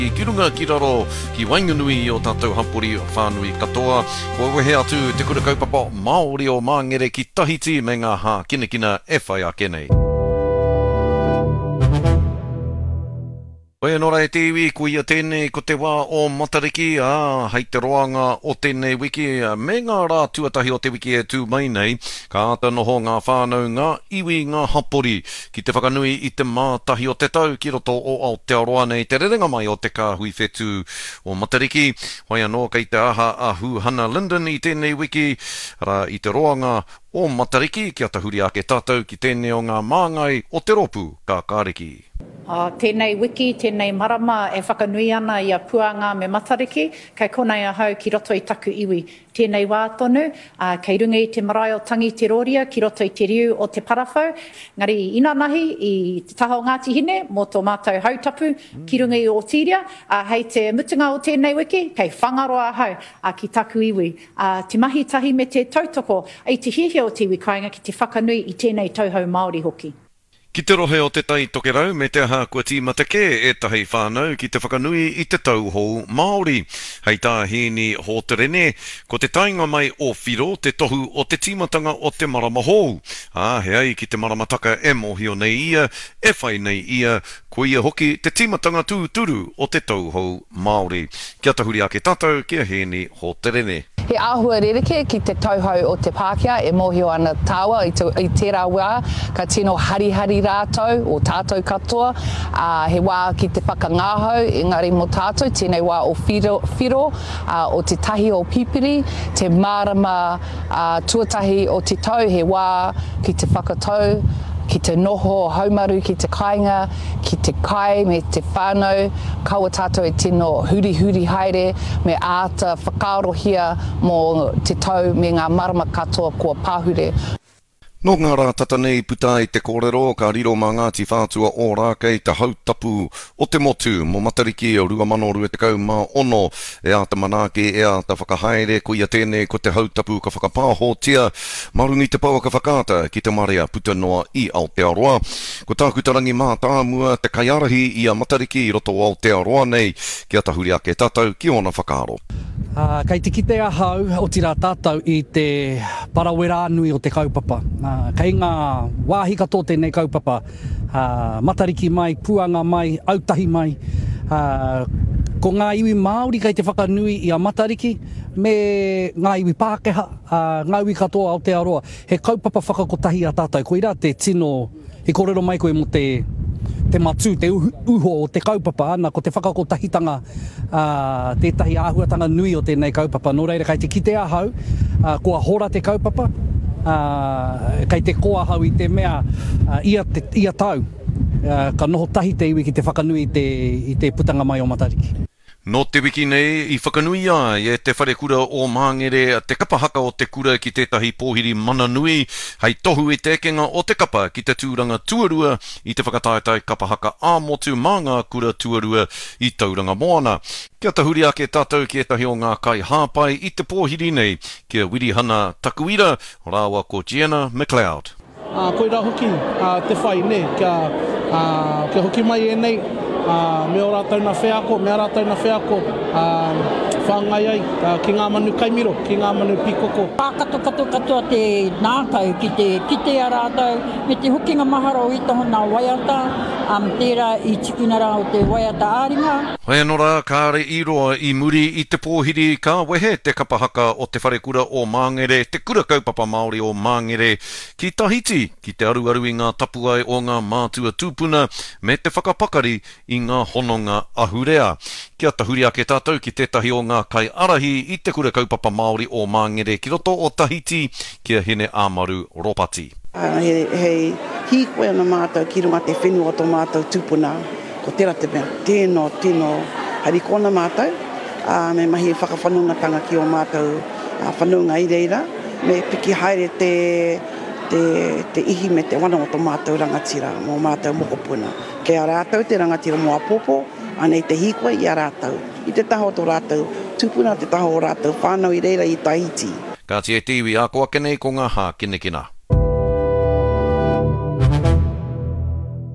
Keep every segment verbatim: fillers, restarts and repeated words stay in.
I kirunga ki raro ki Wainganui o tātou hapori whānui katoa. Ko wehe atu te kura kaupapa Māori o Māngere ki Tahiti me ngā hā kinakina e whai a kenei. Oe nora e te iwi, ko ia tēnei ko te wā o Matariki, a hei te roanga o tēnei wiki, me ngā rā tuatahi o te wiki e tū mai nei, ka ata noho ngā whānau ngā iwi ngā hapori, ki te whakanui i te mātahi o te tau, ki roto o Aotearoa nei, te rerenga mai o te kāhui whetū o Matariki, hoi anō kei te aha a Hana Linden i tēnei wiki, ra i te roanga o Matariki, ki ata huri ake tātou ki tēnei o ngā māngai o te ropu ka Kāriki. Uh, tēnei wiki, tēnei marama e whakanui ana i a puanga me Matariki, kei konei ahau ki roto i taku iwi. Tēnei wā tonu, uh, kei runga i te marae o tangi te roria, ki roto i te riu o te parawhau. Ngari ina nahi i te taha o Ngāti Hine, mō tō mātou hautapu, mm. ki runga i o Tīria, uh, hei te mutunga o tēnei wiki, kei whangaroa ahau uh, ki taku iwi. Uh, te mahi tahi me te tautoko, ei te hihia o te iwi kāinga ki te whakanui i tēnei tauhau Māori hoki. Ki te rohe o te tai tokerau me te aha kua tīmatake e tahi whānau ki te whakanui i te tauhou Māori. Hei tā hini ho te rene, ko te tainga mai o whiro te tohu o te tīmatanga o te marama hou. Ah, hei ki te maramataka e mohio nei ia, e whai nei ia, ko ia hoki te tīmatanga tūturu o te tauhou Māori. Kia tahuri ake tātou, kia hini ho te rene. He āhua rereke ki te tauhou o te Pākehā e mohio ana tāua i, te, i tērā wā, ka tino harihari rātou o tātou katoa, uh, he wā ki te whakangāhau, engari mo tātou, tēnei wā o whiro, whiro uh, o te tahi o pipiri, te mārama uh, tuatahi o te tau, he wā ki te whakatau, ki te noho haumaru, ki te kāinga, ki te kai me te whānau, kaua tātou e tino huri huri haere me āta whakaarohia mō te tau me ngā marama katoa kua pāhure. No ngā rā tata nei puta i te kōrero, ka riro mā Ngāti Whātua o Rākei te hautapu o te motu, mō Matariki o rua mano rua te kau mā ono, e āta manake, e āta whakahaere, ko ia tēnei ko te hautapu ka whakapāhotia, marungi te pau ka whakāta ki te marea puta noa i Aotearoa. Ko tāku tarangi mā tāmua te kaiarahi i a Matariki i roto o Aotearoa nei, ki ata huri ake tātou ki ona whakaaro. Uh, kei te kite ahau o tira tātou i te parawera nui o te kaupapa. Uh, kei ngā wāhi katoa tēnei kaupapa, uh, Matariki mai, Puanga mai, Autahi mai, uh, ko ngā iwi Māori kei te whakanui i a Matariki, me ngā iwi Pākehā, uh, ngā iwi katoa Aotearoa, he kaupapa whakakotahi a tātou. Ko ira te tino, he kōrero mai koe mo te te matu, te uho o te kaupapa, ana ko te whakakotahitanga, uh, tētahi āhuatanga nui o tēnei kaupapa. Nō reira, kei te kite ahau, uh, kua hora te kaupapa, uh, kei te koa hau i te mea uh, ia, te, ia tau, uh, ka noho tahi te iwi ki te whakanui i te, i te putanga mai o Matariki. No te wiki nei, i whakanui ai e te whare kura o Māngere, te kapahaka o te kura ki tētahi pōhiri mananui, hei tohu i te ekenga o te kapa ki te tūranga tuarua i te whakataetai kapahaka āmotu mā ngā kura tuarua i tauranga moana. Kia tahuri ake tātou ki etahi o ngā kai hāpai i te pōhiri nei, kia Wirihana Takuira, rāua ko Gianna McLeod. Uh, koe rā hoki, uh, te whai ne, kia, uh, kia hoki mai e nei, uh, me o rātau na wheako, me o rātau na wheako, uh, whāngai ai, uh, ki ngā manu kaimiro, ki ngā manu pikoko. Pākato kato katoa te nākau ki te kite a rātau, me te hokinga mahara o itaho nā waiata, um, tērā i tikuna rā o te waiata āringa. Hei anora, kāre i roa i muri i te pōhiri, ka wehe te kapahaka o te wharekura o Māngere, te kura kaupapa Māori o Māngere, ki Tahiti, ki te aruaru i ngā tapuai o ngā mātua tūpuna, me te whakapakari i ngā hononga ahurea. Kia tahuri ake tātou ki tētahi o ngā kai arahi i te kura kaupapa Māori o Māngere, ki roto o Tahiti, kia hene āmaru Ropati. Uh, hei he, hikoe ana mātou ki runga te whenua o tō mātou tūpuna, ko tērā te mea, tēnō, tēnō, hari kona mātou, uh, me mahi whakawhanungatanga ki o mātou uh, whanunga i reira, me piki haere te Te, te ihi me te wana o tō mātou rangatira, mō mātou mokopuna. Kei a rātou te rangatira mō apopo, anei te hikoe i a rātou. I te taho o tō rātou tūpuna, te taho o rātou whānau i reira i Tahiti. Kāti e tiwi a koa kenei ko ngā hā kinekina.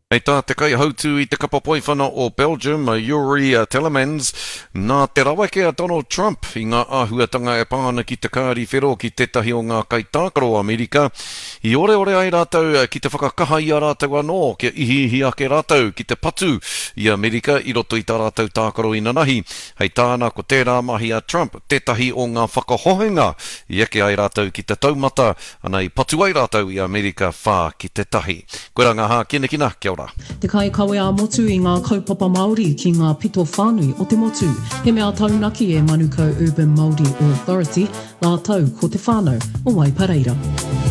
Hei tā te kai hautu I te kapapoiwhana o Belgium, Yuri Telemans, nā te rawake a Donald Trump I ngā āhuatanga e pāna ki te kāri whero ki tetahi o ngā kai tākaro Amerika. I ore ore ai rātou ki te whakakaha I a rātou anō, kia ihihi ake rātou ki te patu I Amerika I roto I tā rātou tākaro I nanahi. Hei tāna ko tērā mahi a Trump, tetahi o ngā whakahohenga I eke ai rātou ki te taumata, ana I patu ai rātou I Amerika whā ki te tahi. Koe ranga hā, kina kina, kia ora. Te kai kawe a motu I ngā kaupapa Māori ki ngā pito whānui o te motu. He mea taunaki e Manukau Urban Māori Authority, nā tau ko te whānau o Waipareira.